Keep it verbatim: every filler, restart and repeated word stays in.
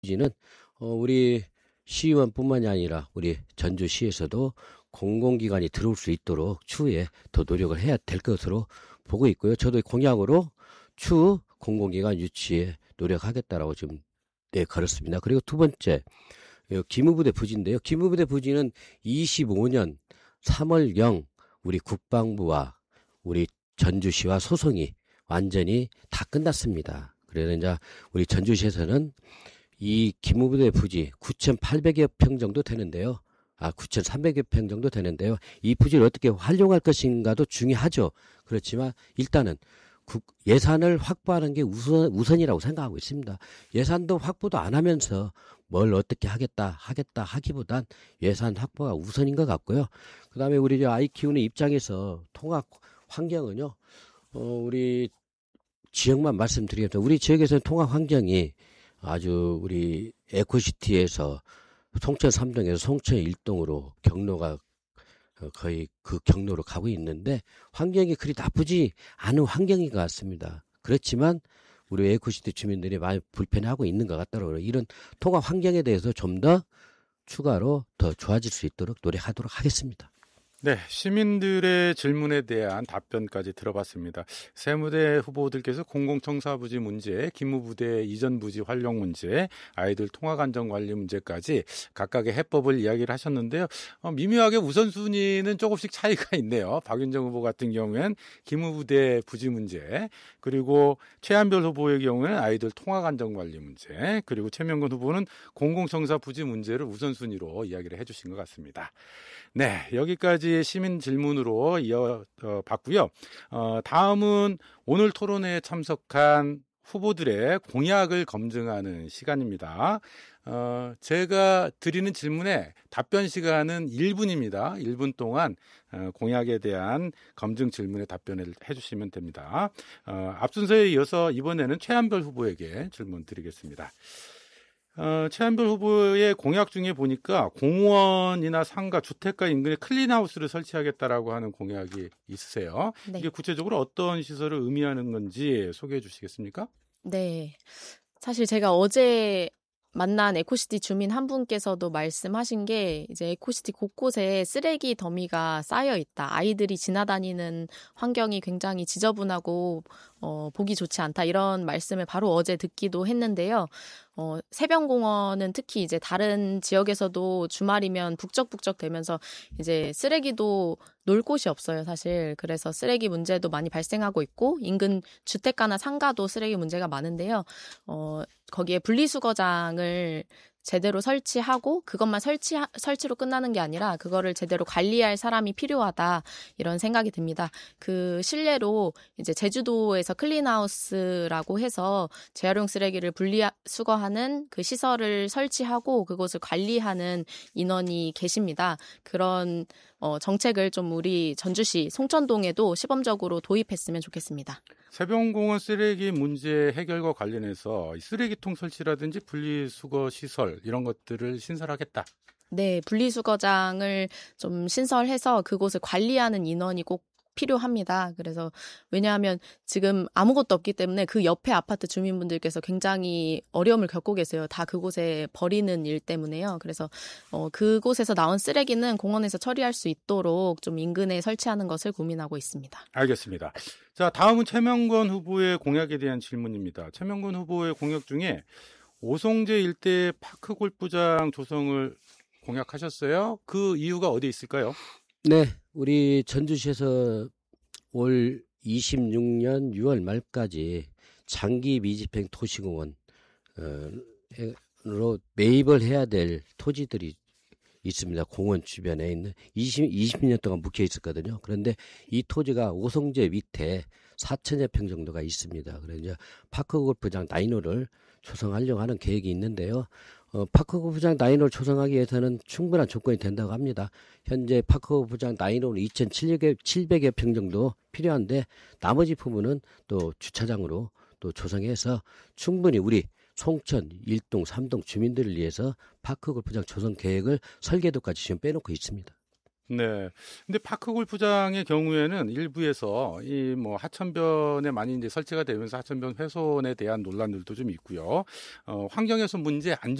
부지는 어, 우리 시의원뿐만이 아니라 우리 전주시에서도 공공기관이 들어올 수 있도록 추후에 더 노력을 해야 될 것으로 보고 있고요. 저도 공약으로 추후 공공기관 유치에 노력하겠다라고 지금 네, 걸었습니다. 그리고 두 번째, 기무부대 부지인데요. 기무부대 부지는 이십오 년 삼월경 우리 국방부와 우리 전주시와 소송이 완전히 다 끝났습니다. 그래서 이제 우리 전주시에서는 이 기무부대 부지 구천팔백여 평 정도 되는데요. 아, 구천삼백여 평 정도 되는데요. 이 부지를 어떻게 활용할 것인가도 중요하죠. 그렇지만 일단은 국, 예산을 확보하는 게 우선, 우선이라고 생각하고 있습니다. 예산도 확보도 안 하면서 뭘 어떻게 하겠다, 하겠다 하기보단 예산 확보가 우선인 것 같고요. 그 다음에 우리 아이 키우는 입장에서 통학 환경은요, 어, 우리 지역만 말씀드리겠습니다. 우리 지역에서는 통학 환경이 아주 우리 에코시티에서 송천 삼 동에서 송천 일 동으로 경로가 거의 그 경로로 가고 있는데 환경이 그리 나쁘지 않은 환경인 것 같습니다. 그렇지만 우리 에코시티 주민들이 많이 불편해하고 있는 것 같더라고요. 이런 통합 환경에 대해서 좀 더 추가로 더 좋아질 수 있도록 노력하도록 하겠습니다. 네, 시민들의 질문에 대한 답변까지 들어봤습니다. 세무대 후보들께서 공공청사부지 문제, 기무부대 이전 부지 활용 문제, 아이들 통학안전관리 문제까지 각각의 해법을 이야기를 하셨는데요. 어, 미묘하게 우선순위는 조금씩 차이가 있네요. 박윤정 후보 같은 경우에는 기무부대 부지 문제, 그리고 최한별 후보의 경우에는 아이들 통학안전관리 문제, 그리고 최명근 후보는 공공청사 부지 문제를 우선순위로 이야기를 해주신 것 같습니다. 네, 여기까지 시민 질문으로 이어봤고요. 어, 다음은 오늘 토론회에 참석한 후보들의 공약을 검증하는 시간입니다. 어, 제가 드리는 질문에 답변 시간은 일 분입니다. 일 분 동안 어, 공약에 대한 검증 질문에 답변을 해주시면 됩니다. 어, 앞순서에 이어서 이번에는 최한별 후보에게 질문 드리겠습니다. 어, 최한별 후보의 공약 중에 보니까 공원이나 상가, 주택가 인근에 클린하우스를 설치하겠다라고 하는 공약이 있으세요. 네. 이게 구체적으로 어떤 시설을 의미하는 건지 소개해 주시겠습니까? 네. 사실 제가 어제 만난 에코시티 주민 한 분께서도 말씀하신 게 이제 에코시티 곳곳에 쓰레기 더미가 쌓여 있다. 아이들이 지나다니는 환경이 굉장히 지저분하고 어, 보기 좋지 않다. 이런 말씀을 바로 어제 듣기도 했는데요. 어, 새변공원은 특히 이제 다른 지역에서도 주말이면 북적북적 되면서 이제 쓰레기도 놀 곳이 없어요, 사실. 그래서 쓰레기 문제도 많이 발생하고 있고 인근 주택가나 상가도 쓰레기 문제가 많은데요. 어, 거기에 분리수거장을 제대로 설치하고 그것만 설치, 설치로 끝나는 게 아니라 그거를 제대로 관리할 사람이 필요하다 이런 생각이 듭니다. 그 실례로 이제 제주도에서 클린하우스라고 해서 재활용 쓰레기를 분리수거하는 그 시설을 설치하고 그곳을 관리하는 인원이 계십니다. 그런 어, 정책을 좀 우리 전주시 송천동에도 시범적으로 도입했으면 좋겠습니다. 새변공원 쓰레기 문제 해결과 관련해서 쓰레기통 설치라든지 분리수거 시설 이런 것들을 신설하겠다. 네, 분리수거장을 좀 신설해서 그곳을 관리하는 인원이 꼭 필요합니다. 그래서 왜냐하면 지금 아무것도 없기 때문에 그 옆에 아파트 주민분들께서 굉장히 어려움을 겪고 계세요. 다 그곳에 버리는 일 때문에요. 그래서 어, 그곳에서 나온 쓰레기는 공원에서 처리할 수 있도록 좀 인근에 설치하는 것을 고민하고 있습니다. 알겠습니다. 자, 다음은 최명건 후보의 공약에 대한 질문입니다. 최명건 후보의 공약 중에 오송제 일대 파크 골프장 조성을 공약하셨어요. 그 이유가 어디 있을까요? 네, 우리 전주시에서 올 이십육 년 유월 말까지 장기 미집행 도시공원으로 매입을 해야 될 토지들이 있습니다. 공원 주변에 있는 이십, 이십 년 동안 묵혀 있었거든요. 그런데 이 토지가 오송제 밑에 사천여 평 정도가 있습니다. 그래서 이제 파크 골프장 나인홀을 조성하려고 하는 계획이 있는데요. 어, 파크 골프장 나인홀 조성하기 위해서는 충분한 조건이 된다고 합니다. 현재 파크 골프장 나인홀은 이천칠백여 평 정도 필요한데 나머지 부분은 또 주차장으로 또 조성해서 충분히 우리 송천, 일동, 삼동 주민들을 위해서 파크 골프장 조성 계획을 설계도까지 지금 빼놓고 있습니다. 네. 근데 파크 골프장의 경우에는 일부에서 이 뭐 하천변에 많이 이제 설치가 되면서 하천변 훼손에 대한 논란들도 좀 있고요. 어, 환경훼손 문제, 안전